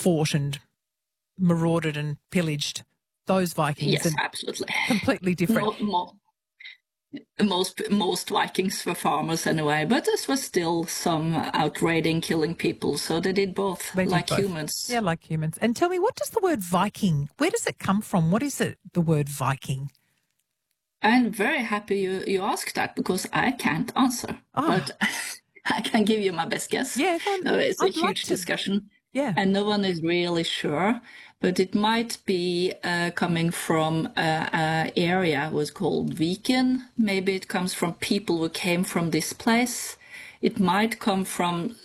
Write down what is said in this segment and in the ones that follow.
fought and marauded and pillaged. Those Vikings. Yes, and absolutely. Completely different. Most Vikings were farmers anyway, but this was still some outraiding, killing people. So they did both, humans. Yeah, like humans. And tell me, what does the word Viking, where does it come from? What is it, the word Viking? I'm very happy you asked that because I can't answer. But I can give you my best guess. Yeah, it's a huge discussion. Yeah. And no one is really sure. But it might be coming from an area was called Viken. Maybe it comes from people who came from this place. It might come from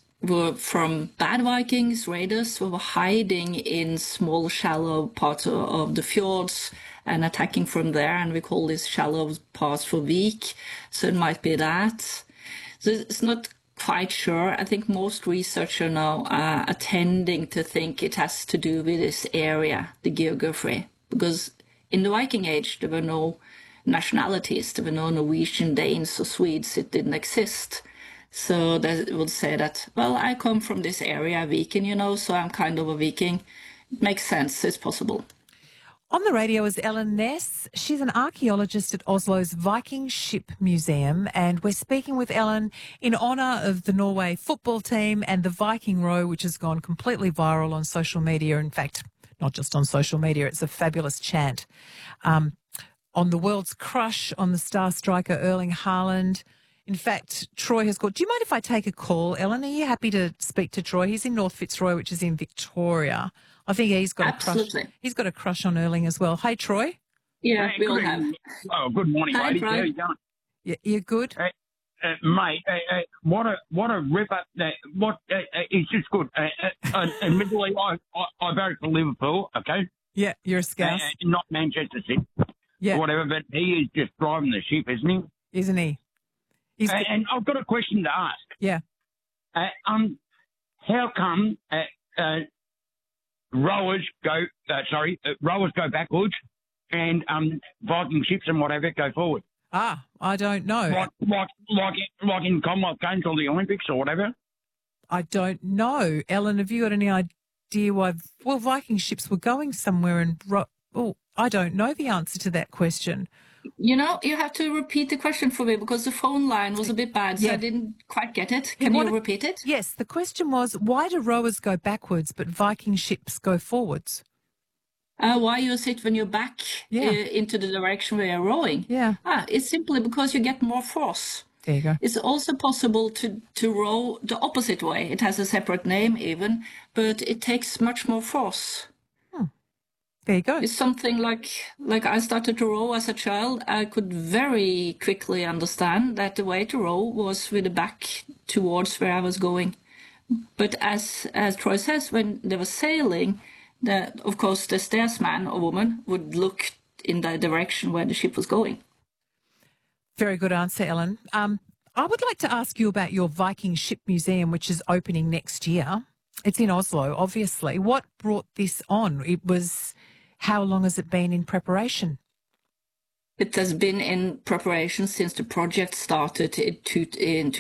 bad Vikings, raiders who were hiding in small, shallow parts of the fjords and attacking from there. And we call these shallow parts for Vik. So it might be that. So it's not quite sure. I think most researchers now are tending to think it has to do with this area, the geography, because in the Viking Age there were no nationalities, there were no Norwegian, Danes or Swedes, it didn't exist. So they would say that, well, I come from this area, Viking, so I'm kind of a Viking. It makes sense, it's possible. On the radio is Ellen Ness. She's an archaeologist at Oslo's Viking Ship Museum, and we're speaking with Ellen in honour of the Norway football team and the Viking row, which has gone completely viral on social media. In fact, not just on social media, it's a fabulous chant. On the world's crush on the star striker Erling Haaland. In fact, Troy has called. Do you mind if I take a call, Ellen? Are you happy to speak to Troy? He's in North Fitzroy, which is in Victoria. I think he's got Absolutely. a crush. He's got a crush on Erling as well. Hey, Troy. Yeah, we all have. Oh, good morning, Hi, ladies. Troy. How are you going? Yeah, you're good. Mate, what a ripper! It's just good. Admittedly, I vote for Liverpool. Okay. Yeah, you're a scouse. Not Manchester City. Yeah. Whatever, but he is just driving the ship, isn't he? Isn't he? And I've got a question to ask. Yeah. How come rowers go backwards and Viking ships and whatever go forward? I don't know. Like in Commonwealth Games or the Olympics or whatever? I don't know. Ellen, have you got any idea why? Well, Viking ships were going somewhere and I don't know the answer to that question. You have to repeat the question for me because the phone line was a bit bad, so I didn't quite get it. Can you repeat it? Yes, the question was, why do rowers go backwards but Viking ships go forwards? Why use it when you're back into the direction where you're rowing? Yeah. It's simply because you get more force. There you go. It's also possible to row the opposite way. It has a separate name even, but it takes much more force. There you go. It's something like I started to row as a child. I could very quickly understand that the way to row was with the back towards where I was going. But as Troy says, when they were sailing, of course the steersman or woman would look in the direction where the ship was going. Very good answer, Ellen. I would like to ask you about your Viking Ship Museum, which is opening next year. It's in Oslo, obviously. What brought this on? How long has it been in preparation? It has been in preparation since the project started in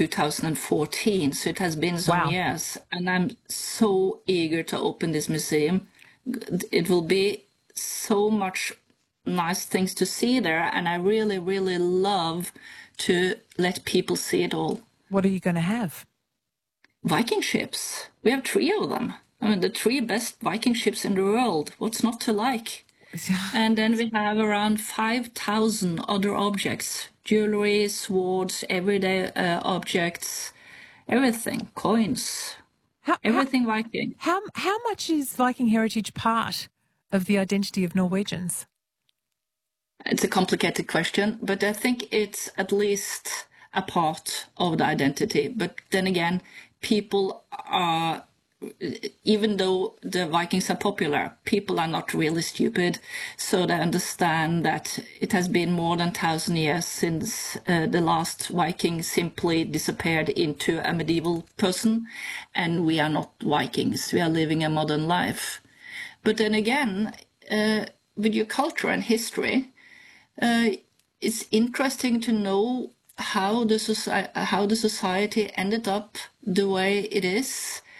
2014, so it has been some years. And I'm so eager to open this museum. It will be so much nice things to see there, and I really, really love to let people see it all. What are you going to have? Viking ships. We have 3 of them. I mean, the 3 best Viking ships in the world. What's not to like? And then we have around 5,000 other objects. Jewelry, swords, everyday objects, everything. Coins. Everything Viking. How much is Viking heritage part of the identity of Norwegians? It's a complicated question, but I think it's at least a part of the identity. But then again, people are... Even though the Vikings are popular, people are not really stupid, so they understand that it has been more than 1,000 years since the last Viking simply disappeared into a medieval person, and we are not Vikings, we are living a modern life. But then again, with your culture and history, it's interesting to know how the society ended up the way it is.